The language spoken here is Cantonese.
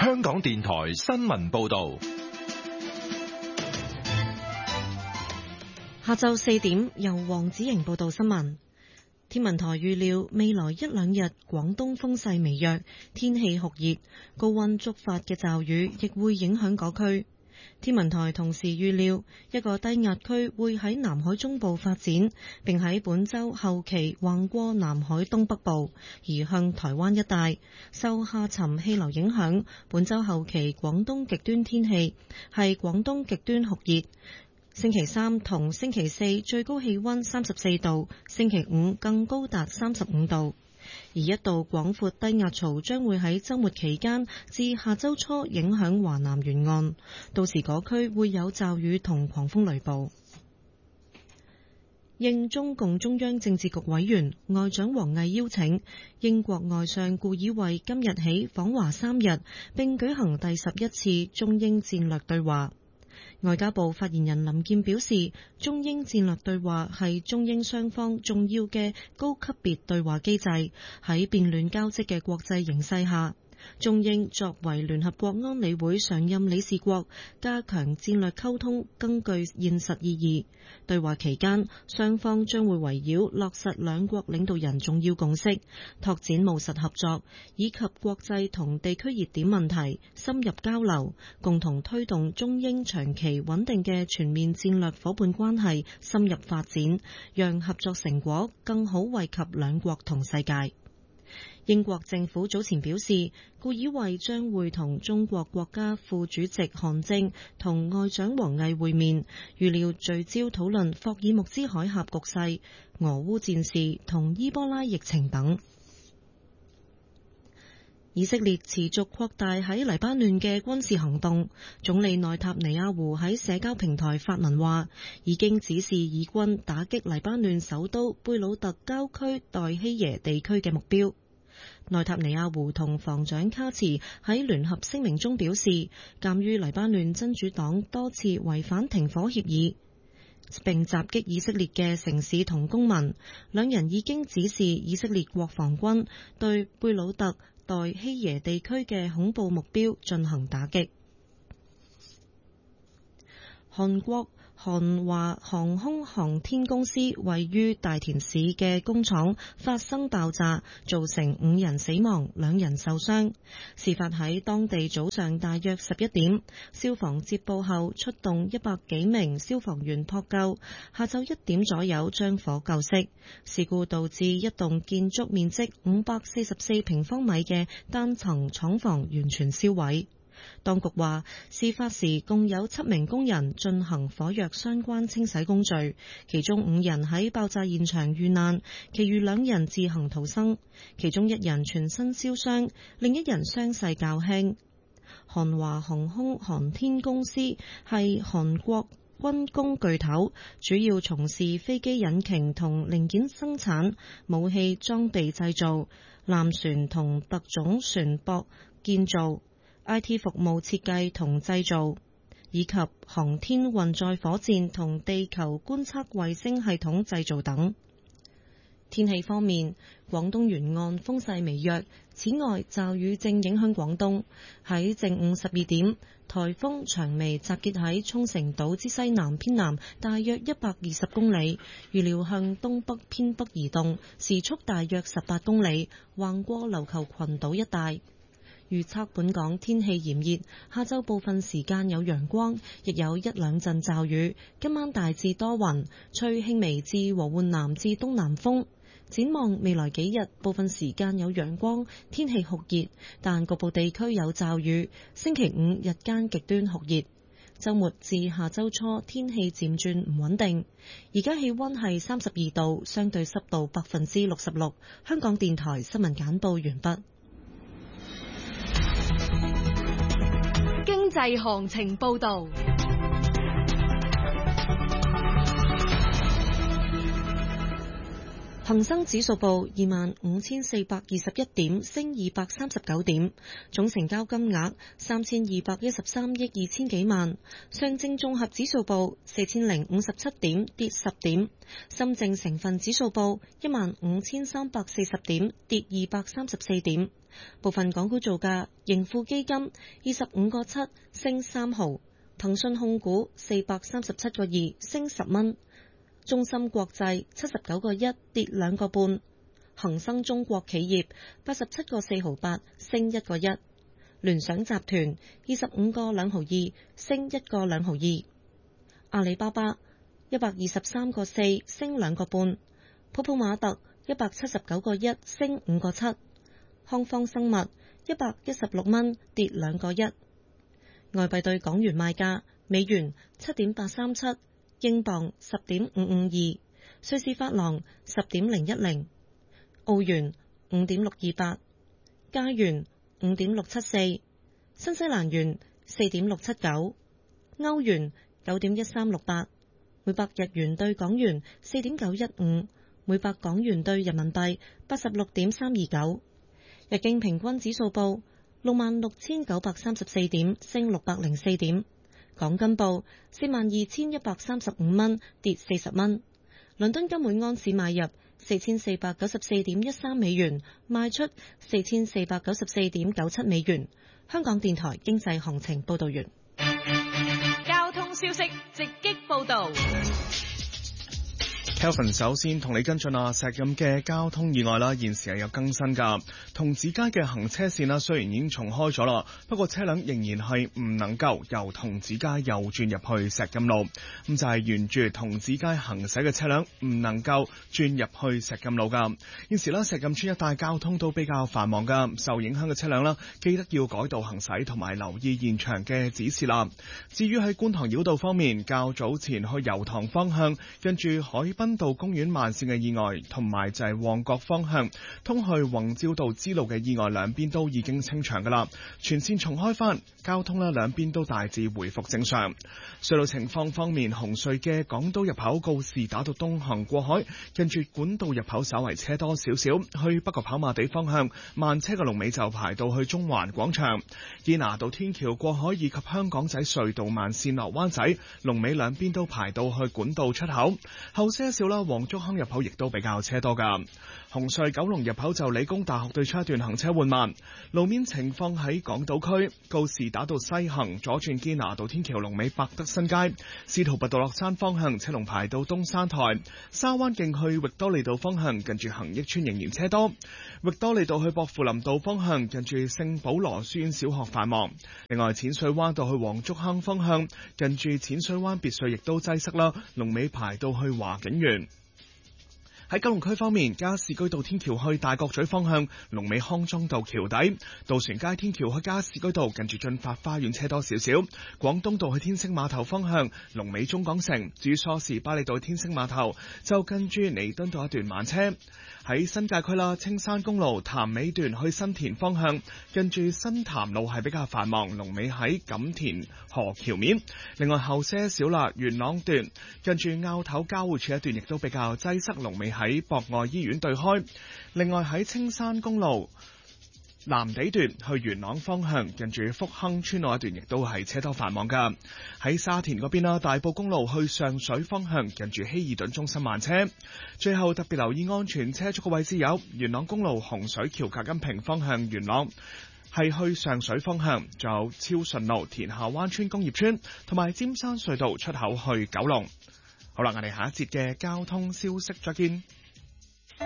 香港電台新聞報道。 下晝4點，由黃子瑩報道新聞。天文台預料未來一兩日廣東風勢微弱，天氣酷熱，高溫觸發嘅驟雨亦會影響嗰區。天文台同時預料一個低壓區會喺南海中部發展，並喺本週後期橫過南海東北部，移向台灣一帶。受下沉氣流影響，本週後期廣東極端天氣係廣東極端酷熱。星期三同星期四最高氣溫34度，星期五更高達35度。而一道廣闊低壓槽將會喺週末期間至下週初影響華南沿岸，到時嗰區會有驟雨同狂風雷暴。應中共中央政治局委員外長王毅邀請，英國外相顧以為今日起訪華3日，並舉行第11次中英戰略對話。外交部發言人林健表示，中英戰略對話係中英雙方重要嘅高級別對話機制，喺變亂交織嘅國際形勢下，中英作為聯合國安理會常任理事國，加強戰略溝通更具現實意義。對話期間，雙方將會圍繞落實兩國領導人重要共識，拓展務實合作，以及國際同地區熱點問題深入交流，共同推動中英長期穩定嘅全面戰略夥伴關係深入發展，讓合作成果更好惠及兩國同世界。英國政府早前表示，顧以為將會同中國國家副主席韓正同外長王毅會面，預料聚焦討論霍爾木茲海峽局勢、俄烏戰事同伊波拉疫情等。以色列持續擴大喺黎巴嫩嘅軍事行動，總理內塔尼亞胡喺社交平台發文話，已經指示以軍打擊黎巴嫩首都貝魯特郊區代希耶地區嘅目標。內塔尼亞胡同防長卡茨喺聯合聲明中表示，鑑於黎巴嫩真主黨多次違反停火協議並襲擊以色列嘅城市同公民，兩人已經指示以色列國防軍對貝魯特代希耶地區嘅恐怖目標進行打擊。韓國韓華航空航天公司位於大田市嘅工廠發生爆炸，造成5人死亡，2人受傷。事發喺當地早上大約11點，消防接報後出動100幾名消防員撲救，下晝1點左右將火救熄。事故導致一棟建築面積544平方米嘅單層廠房完全燒毀。當局話，事發時共有7名工人進行火藥相關清洗工序，其中5人喺爆炸現場遇難，其餘2人自行逃生，其中1人全身燒傷，另1人傷勢較輕。韓華航空航天公司係韓國軍工巨頭，主要從事飛機引擎同零件生產、武器裝備製造、艦船同特種船舶建造、IT 服務設計同製造，以及航天運載火箭同地球觀測衛星系統製造等。天氣方面，廣東沿岸風勢微弱，此外驟雨正影響廣東。喺正午12點，颱風長眉集結喺沖繩島之西南偏南大約120公里，預料向東北偏北移動，時速大約18公里，橫過琉球群島一帶。預測本港天氣炎熱，下晝部分時間有陽光，亦有1兩陣驟雨。今晚大致多雲，吹輕微至和緩南至東南風。展望未來幾日，部分時間有陽光，天氣酷熱，但局部地區有驟雨。星期5日間極端酷熱，週末至下週初天氣漸轉唔穩定。而家氣溫係32度，相對濕度66%。香港電台新聞簡報完畢。 經濟行情報道。 恒生指數報25,421點，升239點，總成交金額3213億2千幾萬。上證綜合指數報4057點，跌10點。深證成分指數報15,340點，跌234點。部分港股造價：盈富基金25個7升3毫，騰訊控股437個2升10蚊。中芯國際79個1跌2個半，恒生中國企業87個4毫8升1個1，聯想集團25個2毫2升1個2毫2，阿里巴巴123個4升2個半，普普馬特179個1升5個7，康方生物116蚊跌2個1。外幣對港元賣價：美元7.837。英鎊10.552，瑞士法郎10.010，澳元5.628，加元5.674，新西蘭元4.679，歐元9.1368，每百日元對港元4.915，每百港元對人民幣86.329。日經平均指數報66,934點，升604點。港金報42,135蚊，跌40蚊。倫敦金每安士買入4494.13美元，賣出4494.97美元。香港電台經濟行情報道完。 交通消息直擊報道。 Kelvin 首先同你跟進石蔭嘅交通意外啦，現時係有更新㗎。童子街嘅行車線啦，雖然已經重開咗啦，不過車輛仍然係唔能夠由童子街右轉入去石蔭路，咁就係沿住童子街行駛嘅車輛唔能夠轉入去石蔭路㗎。現時啦，石蔭村一帶交通都比較繁忙㗎，受影響嘅車輛啦，記得要改道行駛同埋留意現場嘅指示啦。至於喺觀塘繞道方面，較早前去油塘方向跟住海濱道公園慢線嘅意外，同埋就係旺角方向通去宏照道支路嘅意外，兩邊都已經清場噶啦，全線重開返，交通呢兩邊都大致回復正常。隧道情況方面，紅隧嘅港島入口告士打道東行過海，跟住管道入口稍為車多少少，去北角跑馬地方向慢車嘅龍尾就排到去中環廣場。堅拿道天橋過海以及香港仔隧道慢線落灣仔龍尾兩邊都排到去管道出口，後些少啦，黃竹坑入口亦都比較車多㗎。紅隧九龍入口就理工大學對出一段行車緩慢。路面情況喺港島區告士打道西行左轉堅拿道天橋龍尾百德新街，司徒拔道落山方向車龍排到東山台，沙灣徑去域多利道方向近住恒益邨仍然車多，域多利道去薄扶林道方向近住聖保羅書院小學繁忙。另外淺水灣道去黃竹坑方向近住淺水灣別墅亦都擠塞啦，龍尾排到去華景園。喺九龍區方面，加士居道天橋去大角咀方向龍尾康莊道橋底，渡船街天橋去加士居道近住駿發花園車多少少。廣東道去天星碼頭方向龍尾中港城，至於梳士巴利道天星碼頭就跟住彌敦道一段慢車。喺新界區啦，青山公路潭尾段去新田方向近住新潭路係比較繁忙，龍尾喺錦田河橋面。另外後些少啦，元朗段近住坳頭交匯處一段亦都比較擠塞，龍尾喺博愛醫院對開。另外喺青山公路藍地段去元朗方向近住福亨村路一段亦都係車多繁忙㗎。喺沙田嗰邊啦，大埔公路去上水方向近住希爾頓中心慢車。最後特別留意安全車速嘅位置有元朗公路洪水橋隔音屏方向元朗，係去上水方向，仲有超順路田下灣村工業村同埋尖山隧道出口去九龍。好啦，我哋下一節嘅交通消息再見。